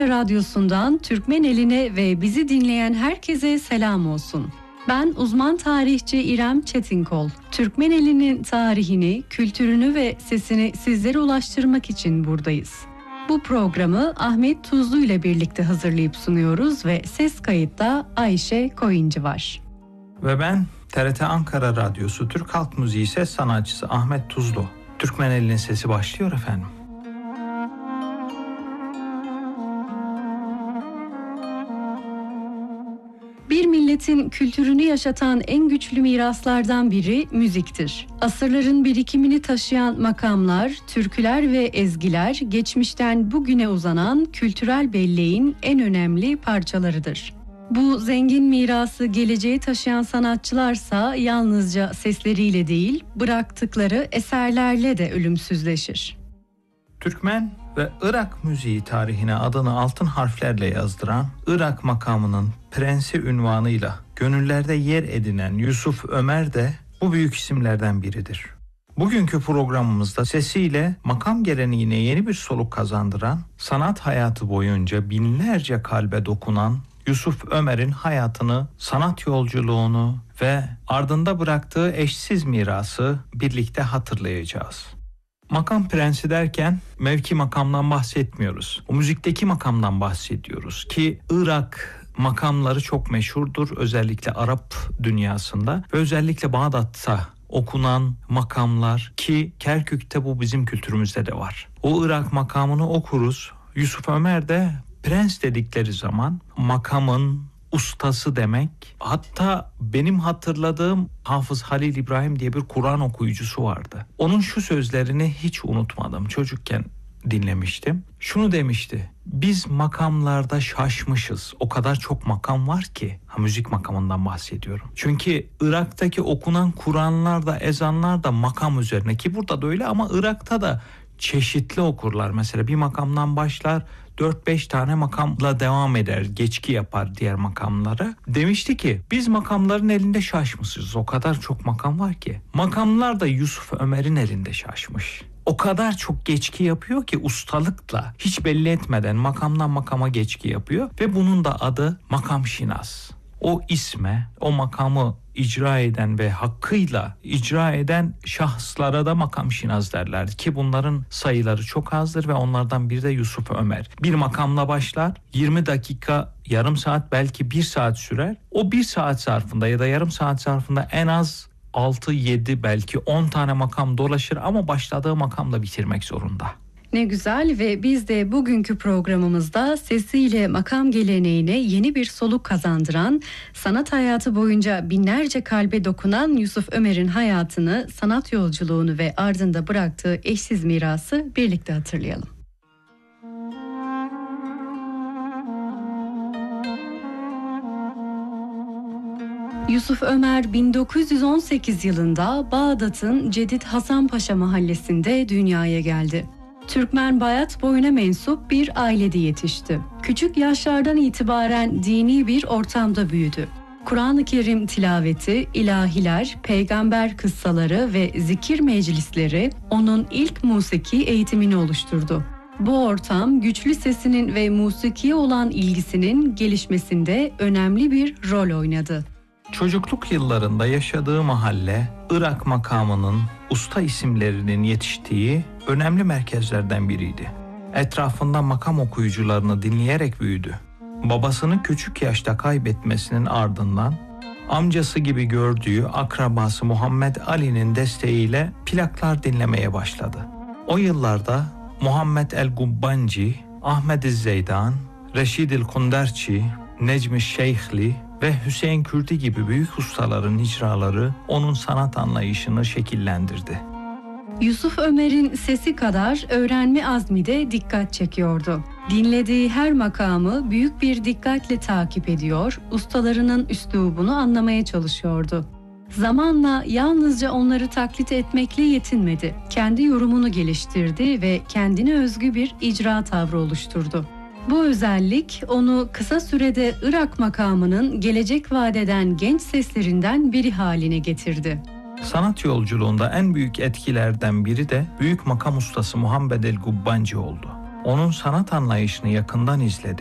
Radyosu'ndan Türkmen eline ve bizi dinleyen herkese selam olsun. Ben uzman tarihçi İrem Çetinkol. Türkmen elinin tarihini, kültürünü ve sesini sizlere ulaştırmak için buradayız. Bu programı Ahmet Tuzlu ile birlikte hazırlayıp sunuyoruz ve ses kayıtta Ayşe Koyuncu var. Ve ben TRT Ankara Radyosu Türk Halk Müziği ses sanatçısı Ahmet Tuzlu. Türkmen elinin sesi başlıyor efendim. Bir milletin kültürünü yaşatan en güçlü miraslardan biri müziktir. Asırların birikimini taşıyan makamlar, türküler ve ezgiler geçmişten bugüne uzanan kültürel belleğin en önemli parçalarıdır. Bu zengin mirası geleceğe taşıyan sanatçılarsa yalnızca sesleriyle değil, bıraktıkları eserlerle de ölümsüzleşir. Türkmen ve Irak müziği tarihine adını altın harflerle yazdıran, Irak makamının prensi unvanıyla gönüllerde yer edinen Yusuf Ömer de bu büyük isimlerden biridir. Bugünkü programımızda sesiyle makam geleneğine yeni bir soluk kazandıran, sanat hayatı boyunca binlerce kalbe dokunan Yusuf Ömer'in hayatını, sanat yolculuğunu ve ardında bıraktığı eşsiz mirası birlikte hatırlayacağız. Makam prensi derken mevki makamdan bahsetmiyoruz. O müzikteki makamdan bahsediyoruz ki Irak makamları çok meşhurdur, özellikle Arap dünyasında ve özellikle Bağdat'ta okunan makamlar ki Kerkük'te bu bizim kültürümüzde de var. O Irak makamını okuruz. Yusuf Ömer de prens dedikleri zaman makamın ustası demek. Hatta benim hatırladığım Hafız Halil İbrahim diye bir Kur'an okuyucusu vardı. Onun şu sözlerini hiç unutmadım. Çocukken dinlemiştim. Şunu demişti: biz makamlarda şaşmışız. O kadar çok makam var ki. Müzik makamından bahsediyorum. Çünkü Irak'taki okunan Kur'anlar da ezanlar da makam üzerine, ki burada da öyle ama Irak'ta da çeşitli okurlar. Mesela bir makamdan başlar, 4-5 tane makamla devam eder, geçki yapar diğer makamlara. Demişti ki biz makamların elinde şaşmışız. O kadar çok makam var ki. Makamlar da Yusuf Ömer'in elinde şaşmış. O kadar çok geçki yapıyor ki ustalıkla, hiç belli etmeden makamdan makama geçki yapıyor ve bunun da adı makam şinas. O isme, o makamı icra eden ve hakkıyla icra eden şahıslara da makam şinaz derler ki bunların sayıları çok azdır ve onlardan biri de Yusuf Ömer. Bir makamla başlar, 20 dakika, yarım saat, belki 1 saat sürer. O 1 saat zarfında ya da yarım saat zarfında en az 6-7 belki 10 tane makam dolaşır ama başladığı makamla bitirmek zorunda. Ne güzel ve biz de bugünkü programımızda sesiyle makam geleneğine yeni bir soluk kazandıran, sanat hayatı boyunca binlerce kalbe dokunan Yusuf Ömer'in hayatını, sanat yolculuğunu ve ardında bıraktığı eşsiz mirası birlikte hatırlayalım. Yusuf Ömer 1918 yılında Bağdat'ın Cedid Hasanpaşa mahallesinde dünyaya geldi. Türkmen Bayat boyuna mensup bir ailede yetişti. Küçük yaşlardan itibaren dini bir ortamda büyüdü. Kur'an-ı Kerim tilaveti, ilahiler, peygamber kıssaları ve zikir meclisleri onun ilk musiki eğitimini oluşturdu. Bu ortam güçlü sesinin ve musikiye olan ilgisinin gelişmesinde önemli bir rol oynadı. Çocukluk yıllarında yaşadığı mahalle, Irak makamının usta isimlerinin yetiştiği önemli merkezlerden biriydi. Etrafında makam okuyucularını dinleyerek büyüdü. Babasını küçük yaşta kaybetmesinin ardından amcası gibi gördüğü akrabası Muhammed Ali'nin desteğiyle plaklar dinlemeye başladı. O yıllarda Muhammed el-Gubbanci, Ahmed el-Zeydan, Reşid el-Kunderçi, Necmi Şeyhli ve Hüseyin Kürdi gibi büyük ustaların icraları onun sanat anlayışını şekillendirdi. Yusuf Ömer'in sesi kadar öğrenme azmi de dikkat çekiyordu. Dinlediği her makamı büyük bir dikkatle takip ediyor, ustalarının üslubunu anlamaya çalışıyordu. Zamanla yalnızca onları taklit etmekle yetinmedi. Kendi yorumunu geliştirdi ve kendine özgü bir icra tavrı oluşturdu. Bu özellik onu kısa sürede Irak makamının gelecek vadeden genç seslerinden biri haline getirdi. Sanat yolculuğunda en büyük etkilerden biri de büyük makam ustası Muhammed el-Gubbanci oldu. onun sanat anlayışını yakından izledi.